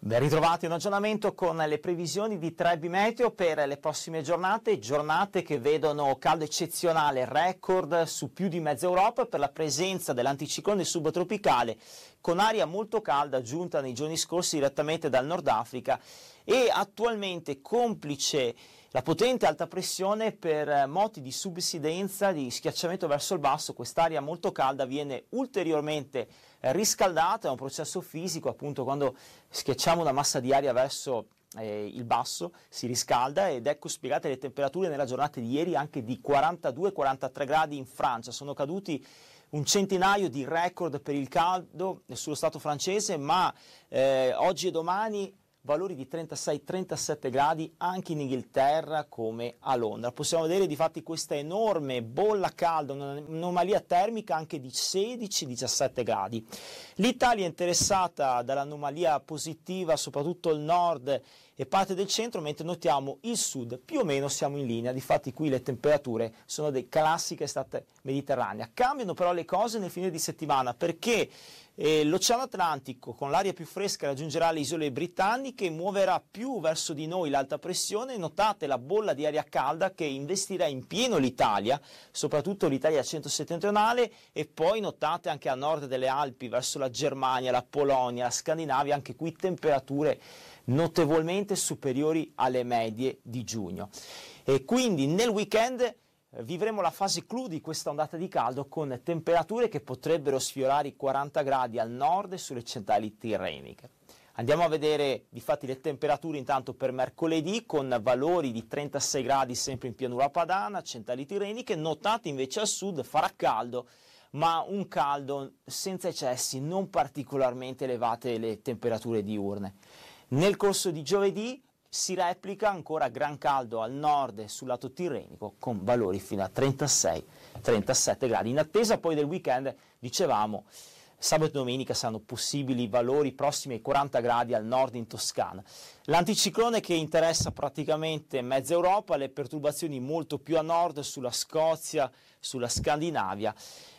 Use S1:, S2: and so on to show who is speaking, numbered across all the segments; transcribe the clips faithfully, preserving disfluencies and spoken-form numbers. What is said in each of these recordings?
S1: Ben ritrovati, un aggiornamento con le previsioni di Trebi Meteo per le prossime giornate, giornate che vedono caldo eccezionale, record su più di mezza Europa per la presenza dell'anticiclone subtropicale con aria molto calda giunta nei giorni scorsi direttamente dal Nord Africa e attualmente complice la potente alta pressione per moti di subsidenza, di schiacciamento verso il basso. Quest'aria molto calda viene ulteriormente riscaldata, è un processo fisico, appunto quando schiacciamo una massa di aria verso eh, il basso si riscalda, ed ecco spiegate le temperature nella giornata di ieri anche di quarantadue quarantatré gradi in Francia. Sono caduti un centinaio di record per il caldo sullo stato francese, ma eh, oggi e domani valori di trentasei trentasette gradi anche in Inghilterra come a Londra. Possiamo vedere difatti questa enorme bolla calda, un'anomalia termica anche di sedici diciassette gradi. L'Italia è interessata dall'anomalia positiva, soprattutto il nord e parte del centro, mentre notiamo il sud più o meno siamo in linea. Difatti qui le temperature sono delle classiche estate mediterranea. Cambiano però le cose nel fine di settimana, perché eh, l'Oceano Atlantico con l'aria più fresca raggiungerà le isole britanniche e muoverà più verso di noi l'alta pressione. Notate la bolla di aria calda che investirà in pieno l'Italia, soprattutto l'Italia centro-settentrionale, e poi notate anche a nord delle Alpi verso la Germania, la Polonia, la Scandinavia, anche qui temperature notevolmente superiori alle medie di giugno. E quindi nel weekend vivremo la fase clou di questa ondata di caldo con temperature che potrebbero sfiorare i quaranta gradi al nord e sulle centrali tirreniche. Andiamo a vedere difatti le temperature intanto per mercoledì, con valori di trentasei gradi sempre in pianura padana, centrali tirreniche. Notate invece al sud farà caldo, ma un caldo senza eccessi, non particolarmente elevate le temperature diurne. Nel corso di giovedì si replica ancora gran caldo al nord e sul lato tirrenico con valori fino a trentasei trentasette gradi. In attesa poi del weekend, dicevamo, sabato e domenica saranno possibili valori prossimi ai quaranta gradi al nord in Toscana. L'anticiclone che interessa praticamente mezza Europa, le perturbazioni molto più a nord sulla Scozia, sulla Scandinavia.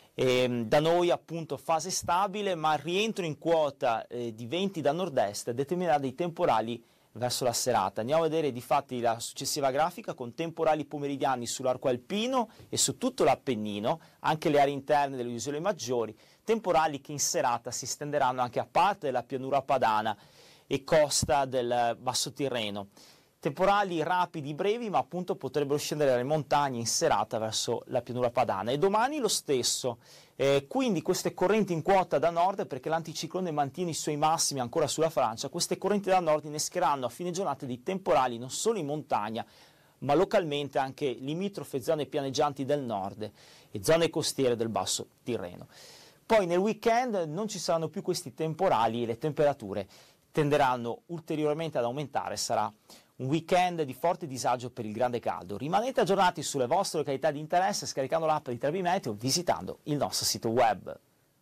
S1: E da noi appunto fase stabile, ma rientro in quota eh, di venti da nord-est determinerà dei temporali verso la serata. Andiamo a vedere difatti la successiva grafica con temporali pomeridiani sull'arco alpino e su tutto l'Appennino, anche le aree interne delle isole maggiori, temporali che in serata si estenderanno anche a parte della pianura padana e costa del Basso Tirreno. Temporali rapidi, brevi, ma appunto potrebbero scendere dalle montagne in serata verso la pianura padana. E domani lo stesso, eh, quindi queste correnti in quota da nord, perché l'anticiclone mantiene i suoi massimi ancora sulla Francia, queste correnti da nord innescheranno a fine giornata dei temporali non solo in montagna, ma localmente anche limitrofe zone pianeggianti del nord e zone costiere del Basso Tirreno. Poi nel weekend non ci saranno più questi temporali e le temperature tenderanno ulteriormente ad aumentare. Sarà un weekend di forte disagio per il grande caldo. Rimanete aggiornati sulle vostre località di interesse scaricando l'app di Trebi Meteo, visitando il nostro sito web.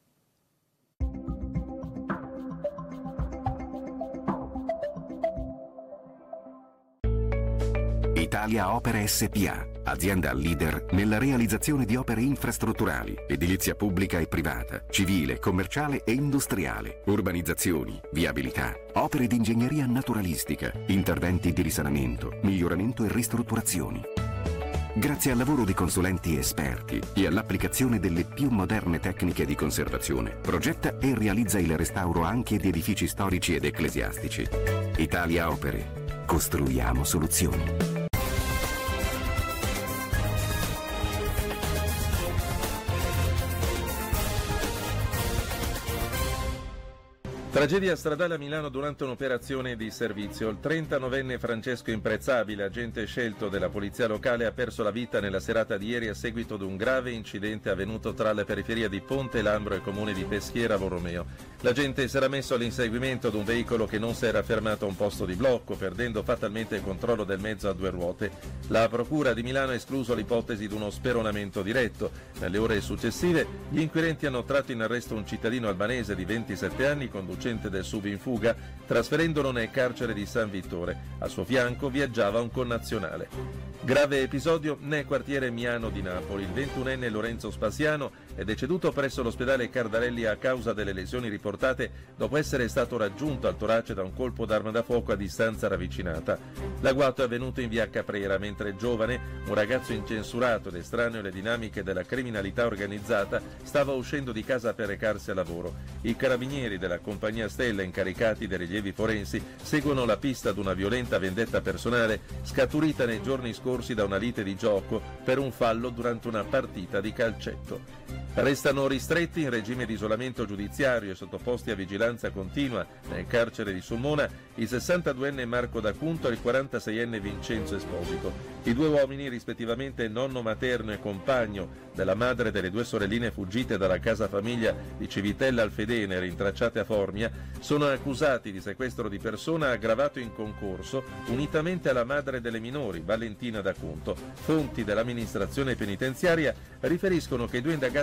S2: Italia Opere S P A, azienda leader nella realizzazione di opere infrastrutturali, edilizia pubblica e privata, civile, commerciale e industriale, urbanizzazioni, viabilità, opere di ingegneria naturalistica, interventi di risanamento, miglioramento e ristrutturazioni. Grazie al lavoro di consulenti esperti e all'applicazione delle più moderne tecniche di conservazione, progetta e realizza il restauro anche di edifici storici ed ecclesiastici. Italia Opere. Costruiamo soluzioni.
S3: Tragedia stradale a Milano durante un'operazione di servizio. Il trentanovenne Francesco Imprezzabile, agente scelto della polizia locale, ha perso la vita nella serata di ieri a seguito di un grave incidente avvenuto tra le periferie di Ponte Lambro e comune di Peschiera Borromeo. L'agente si era messo all'inseguimento di un veicolo che non si era fermato a un posto di blocco, perdendo fatalmente il controllo del mezzo a due ruote. La procura di Milano ha escluso l'ipotesi di uno speronamento diretto. Nelle ore successive gli inquirenti hanno tratto in arresto un cittadino albanese di ventisette anni, conducente del sub in fuga, trasferendolo nel carcere di San Vittore. A suo fianco viaggiava un connazionale. Grave episodio nel quartiere Miano di Napoli. Il ventunenne Lorenzo Spasiano è deceduto presso l'ospedale Cardarelli a causa delle lesioni riportate dopo essere stato raggiunto al torace da un colpo d'arma da fuoco a distanza ravvicinata. L'agguato è avvenuto in via Caprera, mentre giovane, un ragazzo incensurato ed estraneo alle dinamiche della criminalità organizzata, stava uscendo di casa per recarsi al lavoro. I carabinieri della compagnia Stella, incaricati dei rilievi forensi, seguono la pista di una violenta vendetta personale scaturita nei giorni scorsi da una lite di gioco per un fallo durante una partita di calcetto. Restano ristretti in regime di isolamento giudiziario e sottoposti a vigilanza continua nel carcere di Sulmona il sessantaduenne Marco D'Acunto e il quarantaseienne Vincenzo Esposito. I due uomini, rispettivamente nonno materno e compagno della madre delle due sorelline fuggite dalla casa famiglia di Civitella al Fedene rintracciate a Formia, sono accusati di sequestro di persona aggravato in concorso unitamente alla madre delle minori, Valentina D'Acunto. Fonti dell'amministrazione penitenziaria riferiscono che i due indagati